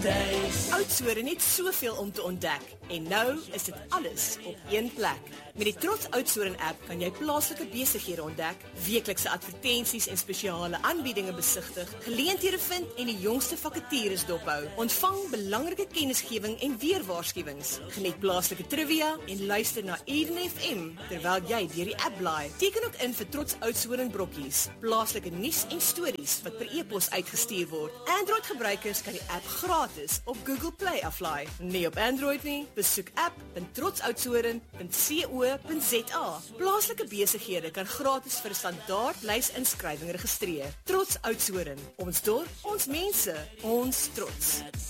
Oudtshoorn het soveel om te ontdek en nou is dit alles op een plek. Met die Trots Oudtshoorn app kan jy plaaslike besighede ontdek, weeklikse advertensies en spesiale aanbiedinge besigtig, geleenthede vind en die jongste vakatures dophou. Ontvang belangrike kennisgewing en weerwaarskuwings. Geniet plaaslike trivia en luister na Eden FM terwyl jy deur die app blaai. Teken ook in vir Trots Oudtshoorn brokkies, plaaslike nuus en stories wat per e-pos uitgestuur word. Android-gebruikers kan die app gratis op Google Play aflaai. Nie op Android nie, besoek app.trotsoudtshoorn.co.za. Plaaslike besighede kan gratis vir 'n standaard lys inskrywing registreer. Trots Oudtshoorn, ons dorp, ons mense, ons trots.